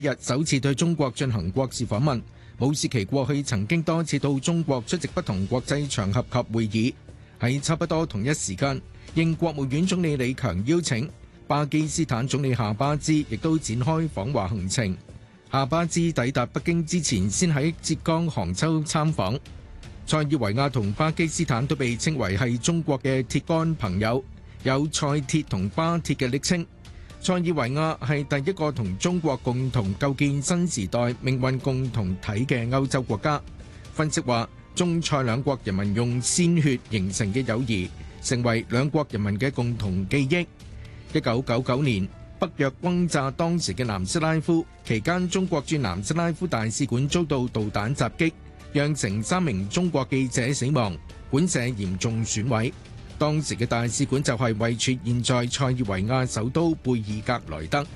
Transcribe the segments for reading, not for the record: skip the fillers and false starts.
日首次對中國進行國事訪問。武契奇過去曾經多次到中國出席不同國際場合及會議，喺差不多同一時間，應國務院總理李強邀請，巴基斯坦總理夏巴茲亦都展開訪華行程。夏巴茲抵達北京之前，先喺浙江杭州參訪。塞爾維亞同巴基斯坦都被稱為係中國嘅鐵桿朋友，有塞鐵同巴鐵嘅昵稱。塞爾維亞係第一個同中國共同構建新時代命運共同體嘅歐洲國家。分析話，中塞兩國人民用鮮血形成嘅友誼，成為兩國人民嘅共同記憶。1999年，北約轟炸當時嘅南斯拉夫，期間中國駐南斯拉夫大使館遭到導彈襲擊，釀成3名中國記者死亡，館舍嚴重損毀。當時嘅大使館就係位處現在塞爾維亞首都貝爾格萊德。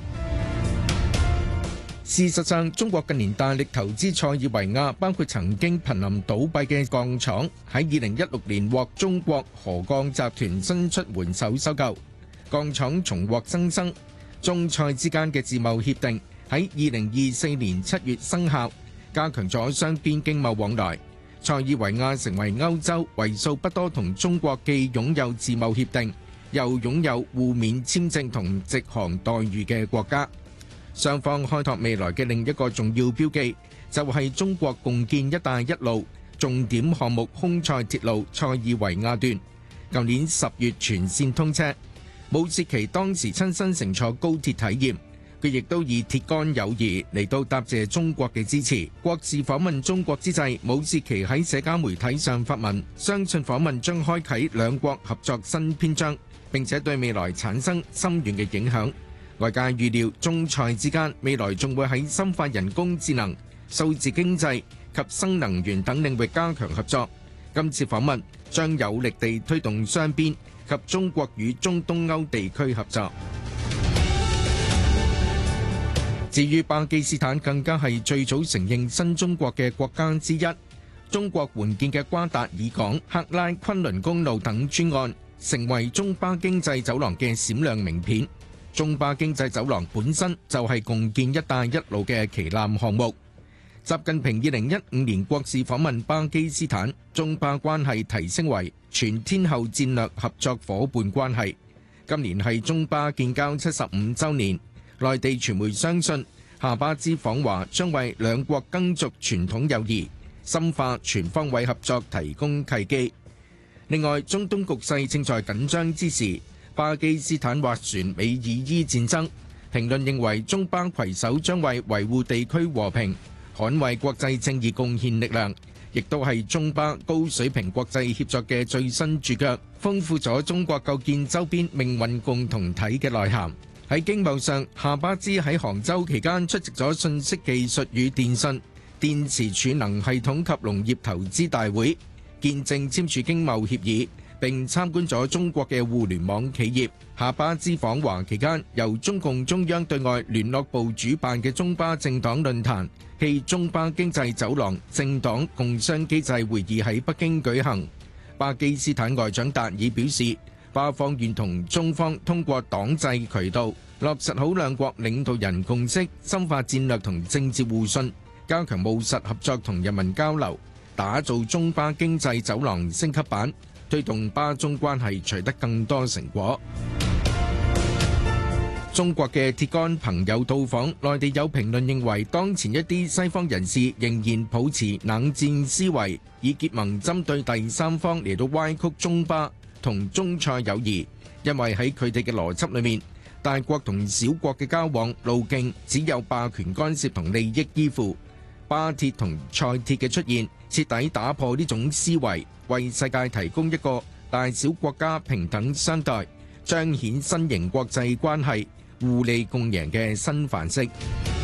事實上，中國近年大力投資塞爾維亞，包括曾經瀕臨倒閉嘅鋼廠，喺2016年獲中國河鋼集團伸出援手收購，鋼廠重獲新生。中塞之間嘅自貿協定喺2024年7月生效，加強咗雙邊經貿往來。塞爾維亞成為歐洲為數不多同中國既擁有自貿協定，又擁有互免簽證同直航待遇嘅國家。雙方開拓未來嘅另一個重要標記，就係中國共建「一帶一路」重點項目匈塞鐵路塞爾維亞段，舊年10月全線通車。武契奇當時親身乘坐高鐵體驗，佢亦都以鐵桿友誼嚟到答謝中國嘅支持。國事訪問中國之際，武契奇喺社交媒體上發文，相信訪問將開啟兩國合作新篇章，並且對未來產生深遠嘅影響。外界預料中塞之間未來仲會喺深化人工智能、數字經濟及新能源等領域加強合作。今次訪問將有力地推動雙邊及中國與中東歐地區合作。至於巴基斯坦，更加係最早承認新中國嘅國家之一。中國援建嘅瓜達爾港、克拉昆侖公路等專案，成為中巴經濟走廊嘅閃亮名片。中巴經濟走廊本身就係共建「一帶一路」嘅旗艦項目。習近平2015年國事訪問巴基斯坦，中巴關係提升為全天候戰略合作夥伴關係。今年係中巴建交75週年。內地傳媒相信，夏巴茲訪華將為兩國更續傳統友誼、深化全方位合作提供契機。另外，中東局勢正在緊張之時，巴基斯坦斡旋美以伊戰爭，評論認為中巴攜手將為維護地區和平、捍衛國際正義貢獻力量，亦都係中巴高水平國際協作嘅最新注腳，豐富咗中國構建周邊命運共同體嘅內涵。喺經貿上，夏巴茲喺杭州期間出席咗信息技術與電信、電磁儲能系統及農業投資大會，見證簽署經貿協議，並參觀咗中國嘅互聯網企業。夏巴茲訪華期間，由中共中央對外聯絡部主辦嘅中巴政黨論壇暨中巴經濟走廊政黨共商機制會議喺北京舉行。巴基斯坦外長達爾表示，巴方願同中方通過黨制渠道落實好兩國領導人共識，深化戰略同政治互信，加強務實合作同人民交流，打造中巴經濟走廊升級版，推動巴中關係取得更多成果。中國嘅鐵桿朋友到訪，內地有評論認為，當前一啲西方人士仍然保持冷戰思維，以結盟針對第三方嚟到歪曲中巴同中塞友誼，因為喺佢哋嘅邏輯裏面，大國同小國嘅交往路徑只有霸權干涉同利益依附。巴鐵同塞鐵嘅出現，徹底打破呢種思維，為世界提供一個大小國家平等相待、彰顯新型國際關係互利共贏嘅新範式。